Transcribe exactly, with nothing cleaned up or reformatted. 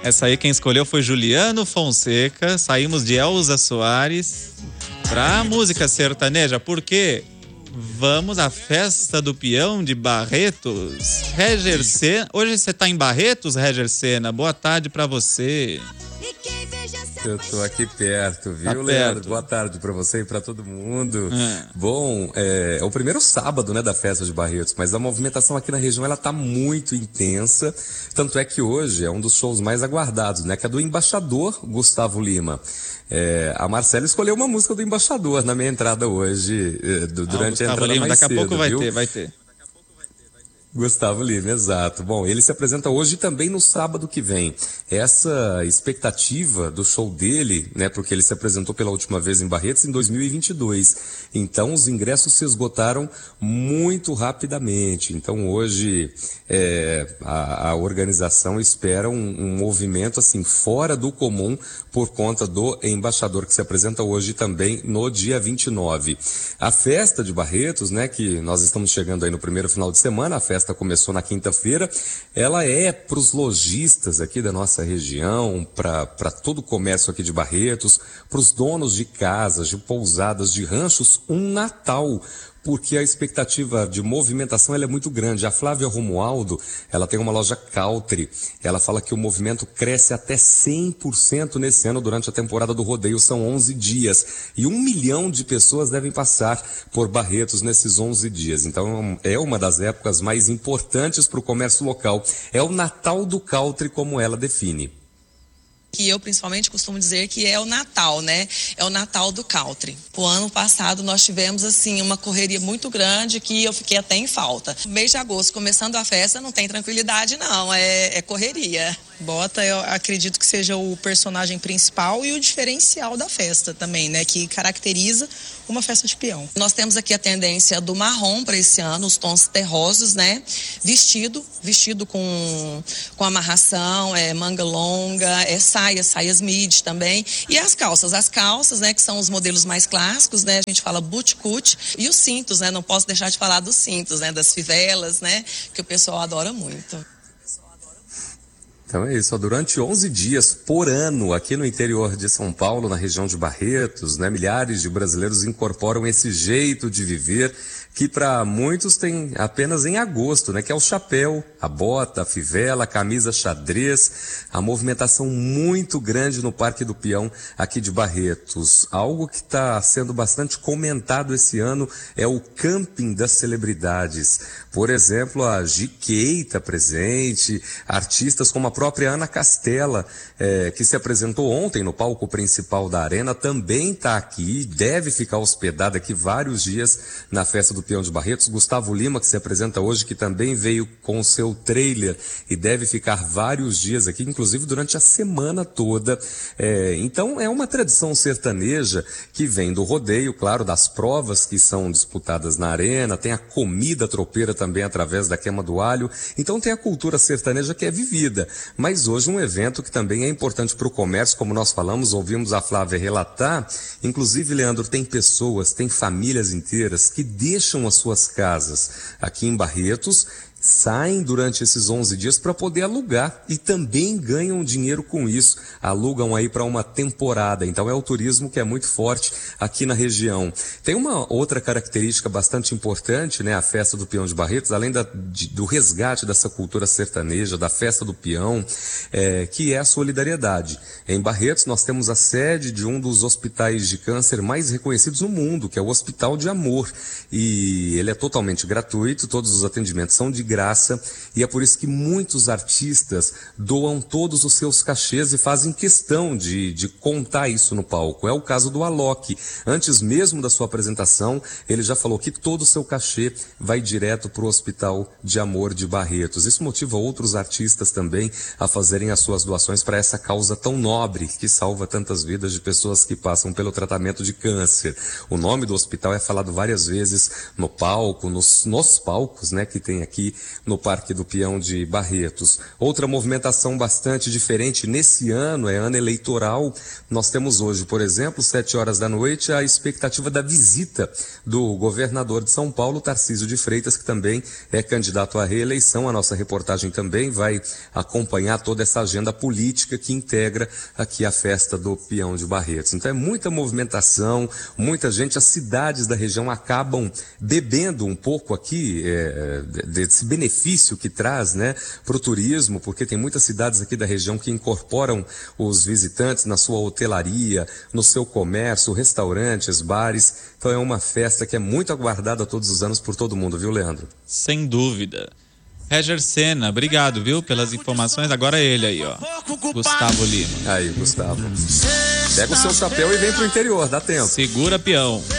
Essa aí quem escolheu foi Juliano Fonseca. Saímos de Elza Soares pra música sertaneja. Por quê? Vamos à festa do peão de Barretos. Reger Sena. Hoje você tá em Barretos, Reger Sena? Boa tarde pra você. Eu tô aqui perto, viu, tá Leandro? perto. Boa tarde pra você e pra todo mundo. É. Bom, é, é o primeiro sábado, né, da festa de Barretos, mas a movimentação aqui na região, ela tá muito intensa, tanto é que hoje é um dos shows mais aguardados, né, que é do embaixador Gustavo Lima. É, a Marcela escolheu uma música do embaixador na minha entrada hoje, é, do, durante ah, a entrada Lima, mais daqui cedo, a pouco vai viu? ter, vai ter. Gustavo Lima, exato. Bom, ele se apresenta hoje e também no sábado que vem. Essa expectativa do show dele, né, porque ele se apresentou pela última vez em Barretos em dois mil e vinte e dois. Então, os ingressos se esgotaram muito rapidamente. Então, hoje, é, a, a organização espera um, um movimento, assim, fora do comum por conta do embaixador que se apresenta hoje também no dia vinte e nove. A festa de Barretos, né, que nós estamos chegando aí no primeiro final de semana, a festa começou na quinta-feira, ela é para os lojistas aqui da nossa região, para todo o comércio aqui de Barretos, para os donos de casas, de pousadas, de ranchos, um Natal, porque a expectativa de movimentação ela é muito grande. A Flávia Romualdo, ela tem uma loja Country, ela fala que o movimento cresce até cem por cento nesse ano durante a temporada do rodeio, são onze dias, e um milhão de pessoas devem passar por Barretos nesses onze dias, então é uma das épocas mais importantes para o comércio local, é o Natal do Country, como ela define. Que eu principalmente costumo dizer que é o Natal, né? É o Natal do Country. O ano passado nós tivemos, assim, uma correria muito grande que eu fiquei até em falta. No mês de agosto, começando a festa, não tem tranquilidade não, é, é correria. Bota, eu acredito que seja o personagem principal e o diferencial da festa também, né? Que caracteriza uma festa de peão. Nós temos aqui a tendência do marrom para esse ano, os tons terrosos, né? Vestido, vestido com, com amarração, é manga longa, é saia, saias midi também. E as calças, as calças, né? Que são os modelos mais clássicos, né? A gente fala boot-cut. E os cintos, né? Não posso deixar de falar dos cintos, né? Das fivelas, né? Que o pessoal adora muito. Então é isso, ó, durante onze dias por ano, aqui no interior de São Paulo, na região de Barretos, né, milhares de brasileiros incorporam esse jeito de viver que para muitos tem apenas em agosto, né, que é o chapéu, a bota, a fivela, a camisa xadrez, a movimentação muito grande no Parque do Peão aqui de Barretos. Algo que está sendo bastante comentado esse ano é o camping das celebridades. Por exemplo, a G K está presente, artistas como a própria Ana Castela, é, que se apresentou ontem no palco principal da Arena, também está aqui, deve ficar hospedada aqui vários dias na festa do Peão de Barretos. Gustavo Lima, que se apresenta hoje, que também veio com o seu trailer e deve ficar vários dias aqui, inclusive durante a semana toda. É, então é uma tradição sertaneja que vem do rodeio, claro, das provas que são disputadas na Arena, tem a comida tropeira também através da queima do alho, então tem a cultura sertaneja que é vivida. Mas hoje um evento que também é importante para o comércio, como nós falamos, ouvimos a Flávia relatar, inclusive, Leandro, tem pessoas, tem famílias inteiras que deixam as suas casas aqui em Barretos, saem durante esses onze dias para poder alugar e também ganham dinheiro com isso, alugam aí para uma temporada. Então é o turismo que é muito forte aqui na região. Tem uma outra característica bastante importante, né, a festa do Peão de Barretos, além da, de, do resgate dessa cultura sertaneja, da festa do peão, é, que é a solidariedade. Em Barretos nós temos a sede de um dos hospitais de câncer mais reconhecidos no mundo, que é o Hospital de Amor, e ele é totalmente gratuito, todos os atendimentos são de graça, e é por isso que muitos artistas doam todos os seus cachês e fazem questão de, de contar isso no palco. É o caso do Alok. Antes mesmo da sua apresentação, ele já falou que todo o seu cachê vai direto para o Hospital de Amor de Barretos. Isso motiva outros artistas também a fazerem as suas doações para essa causa tão nobre que salva tantas vidas de pessoas que passam pelo tratamento de câncer. O nome do hospital é falado várias vezes no palco, nos, nos palcos, né, que tem aqui no Parque do Peão de Barretos. Outra movimentação bastante diferente nesse ano, é ano eleitoral. Nós temos hoje, por exemplo, sete horas da noite, a expectativa da visita do governador de São Paulo, Tarcísio de Freitas, que também é candidato à reeleição. A nossa reportagem também vai acompanhar toda essa agenda política que integra aqui a festa do Peão de Barretos. Então é muita movimentação, muita gente. As cidades da região acabam bebendo um pouco aqui é, desse benefício que traz, né, para o turismo, porque tem muitas cidades aqui da região que incorporam os visitantes na sua hotelaria, no seu comércio, restaurantes, bares. Então é uma festa que é muito aguardada todos os anos por todo mundo, viu, Leandro? Sem dúvida. Roger Sena, obrigado, viu, pelas informações. Agora ele aí, ó, Gustavo Lima. Aí, Gustavo. Pega o seu chapéu e vem pro interior, dá tempo. Segura, peão.